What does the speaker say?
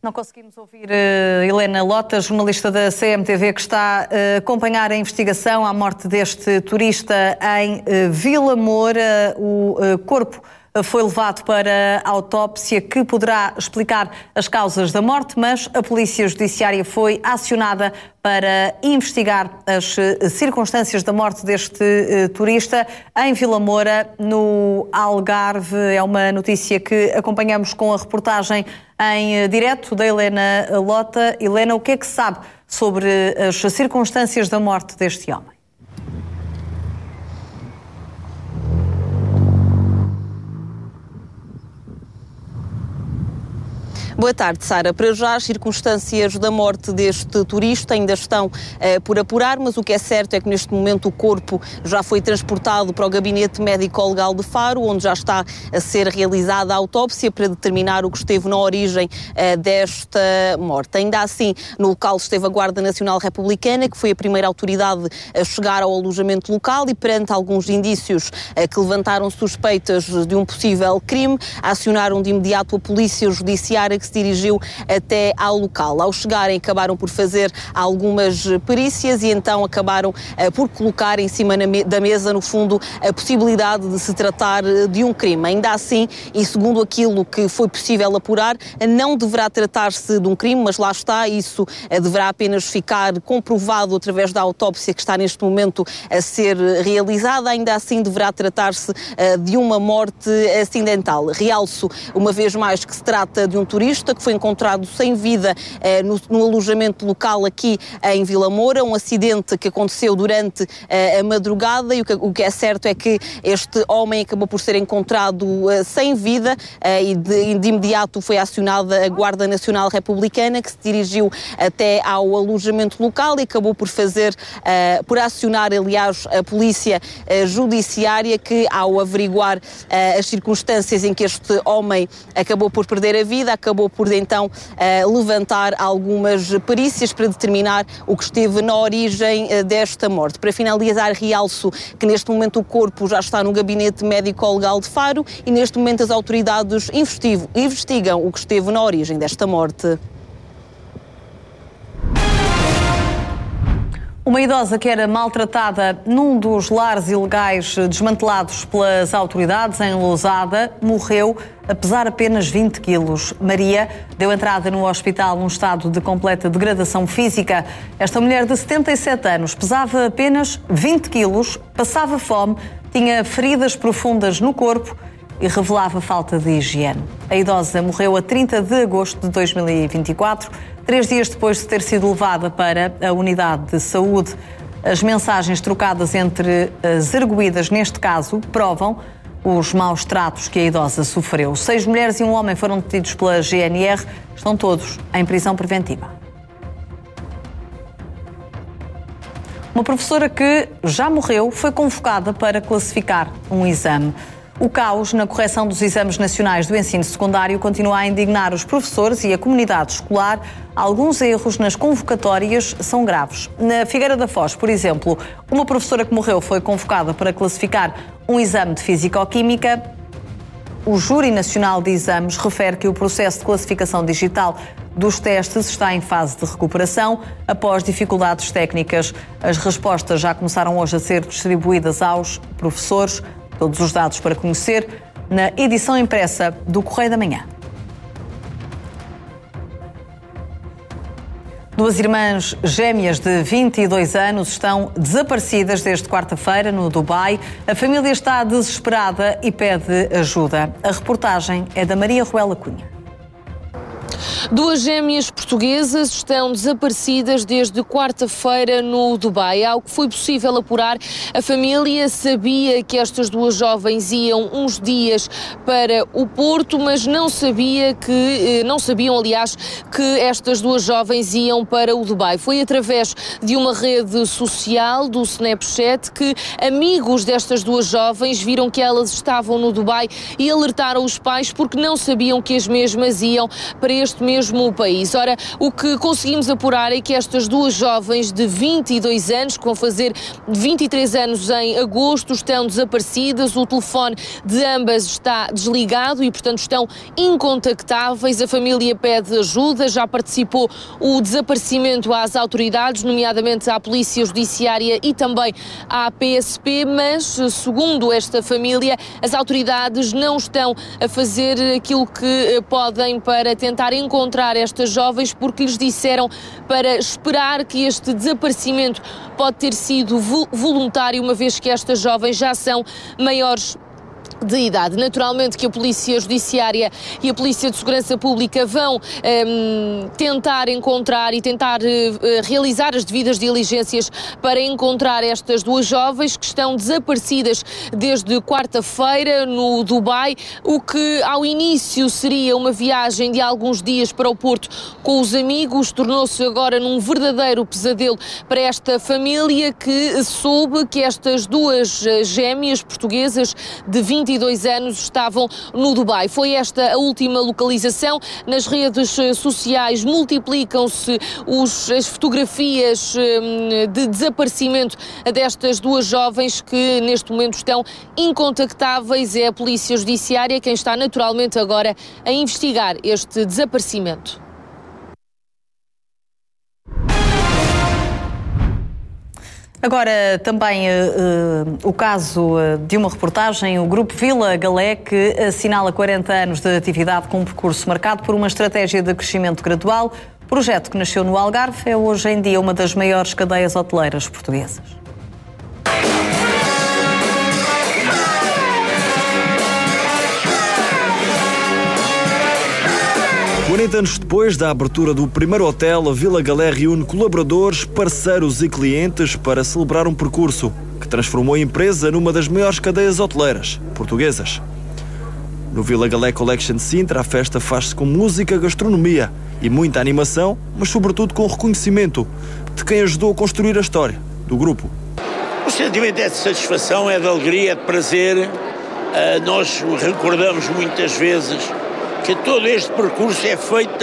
Não conseguimos ouvir Helena Lota, jornalista da CMTV, que está a acompanhar a investigação à morte deste turista em Vila Moura. O corpo foi levado para a autópsia, que poderá explicar as causas da morte, mas a Polícia Judiciária foi acionada para investigar as circunstâncias da morte deste turista em Vila Moura, no Algarve. É uma notícia que acompanhamos com a reportagem em direto da Helena Lota. Helena, o que é que se sabe sobre as circunstâncias da morte deste homem? Boa tarde, Sara. Para já, as circunstâncias da morte deste turista ainda estão por apurar, mas o que é certo é que neste momento o corpo já foi transportado para o Gabinete Médico-Legal de Faro, onde já está a ser realizada a autópsia para determinar o que esteve na origem desta morte. Ainda assim, no local esteve a Guarda Nacional Republicana, que foi a primeira autoridade a chegar ao alojamento local e, perante alguns indícios que levantaram suspeitas de um possível crime, acionaram de imediato a Polícia Judiciária, que se dirigiu até ao local. Ao chegarem, acabaram por fazer algumas perícias e então acabaram por colocar em cima da mesa, no fundo, a possibilidade de se tratar de um crime. Ainda assim, e segundo aquilo que foi possível apurar, não deverá tratar-se de um crime, mas lá está, isso deverá apenas ficar comprovado através da autópsia que está neste momento a ser realizada. Ainda assim, deverá tratar-se de uma morte acidental. Realço, uma vez mais, que se trata de um turista que foi encontrado sem vida no alojamento local aqui em Vila Moura, um acidente que aconteceu durante a madrugada, e o que é certo é que este homem acabou por ser encontrado sem vida e de imediato foi acionada a Guarda Nacional Republicana, que se dirigiu até ao alojamento local e acabou por acionar, aliás, a Polícia Judiciária, que, ao averiguar as circunstâncias em que este homem acabou por perder a vida, acabou por então levantar algumas perícias para determinar o que esteve na origem desta morte. Para finalizar, realço que neste momento o corpo já está no Gabinete Médico-Legal de Faro e neste momento as autoridades investigam o que esteve na origem desta morte. Uma idosa que era maltratada num dos lares ilegais desmantelados pelas autoridades em Lousada morreu a pesar apenas 20 quilos. Maria deu entrada no hospital num estado de completa degradação física. Esta mulher de 77 anos pesava apenas 20 quilos, passava fome, tinha feridas profundas no corpo e revelava falta de higiene. A idosa morreu a 30 de agosto de 2024, 3 dias depois de ter sido levada para a unidade de saúde. As mensagens trocadas entre as arguidas, neste caso, provam os maus tratos que a idosa sofreu. 6 mulheres e um homem foram detidos pela GNR, estão todos em prisão preventiva. Uma professora que já morreu foi convocada para classificar um exame. O caos na correção dos exames nacionais do ensino secundário continua a indignar os professores e a comunidade escolar. Alguns erros nas convocatórias são graves. Na Figueira da Foz, por exemplo, uma professora que morreu foi convocada para classificar um exame de Físico-Química. O Júri Nacional de Exames refere que o processo de classificação digital dos testes está em fase de recuperação após dificuldades técnicas. As respostas já começaram hoje a ser distribuídas aos professores. Todos os dados para conhecer na edição impressa do Correio da Manhã. 2 irmãs gêmeas de 22 anos estão desaparecidas desde quarta-feira no Dubai. A família está desesperada e pede ajuda. A reportagem é da Maria Ruela Cunha. 2 gêmeas portuguesas estão desaparecidas desde quarta-feira no Dubai. Ao que foi possível apurar, a família sabia que estas 2 jovens iam uns dias para o Porto, mas não sabiam, aliás, que estas 2 jovens iam para o Dubai. Foi através de uma rede social do Snapchat que amigos destas 2 jovens viram que elas estavam no Dubai e alertaram os pais porque não sabiam que as mesmas iam para este mesmo mesmo país. Ora, o que conseguimos apurar é que estas duas jovens de 22 anos, que vão fazer 23 anos em agosto, estão desaparecidas. O telefone de ambas está desligado e, portanto, estão incontactáveis. A família pede ajuda, já participou o desaparecimento às autoridades, nomeadamente à Polícia Judiciária e também à PSP, mas, segundo esta família, as autoridades não estão a fazer aquilo que podem para tentar encontrar estas jovens, porque lhes disseram para esperar que este desaparecimento pode ter sido voluntário, uma vez que estas jovens já são maiores de idade. Naturalmente que a Polícia Judiciária e a Polícia de Segurança Pública vão tentar encontrar e tentar realizar as devidas diligências para encontrar estas duas jovens que estão desaparecidas desde quarta-feira no Dubai, o que ao início seria uma viagem de alguns dias para o Porto com os amigos, tornou-se agora num verdadeiro pesadelo para esta família, que soube que estas duas gêmeas portuguesas de 22 anos estavam no Dubai. Foi esta a última localização. Nas redes sociais multiplicam-se as fotografias de desaparecimento destas duas jovens que neste momento estão incontactáveis. É a Polícia Judiciária quem está naturalmente agora a investigar este desaparecimento. Agora, também o caso de uma reportagem, o Grupo Vila Galé, que assinala 40 anos de atividade com um percurso marcado por uma estratégia de crescimento gradual. Projeto que nasceu no Algarve, é hoje em dia uma das maiores cadeias hoteleiras portuguesas. 40 anos depois da abertura do primeiro hotel, a Vila Galé reúne colaboradores, parceiros e clientes para celebrar um percurso que transformou a empresa numa das maiores cadeias hoteleiras portuguesas. No Vila Galé Collection Sintra, a festa faz-se com música, gastronomia e muita animação, mas sobretudo com reconhecimento de quem ajudou a construir a história do grupo. O sentimento é de satisfação, é de alegria, é de prazer. Nós recordamos muitas vezes que todo este percurso é feito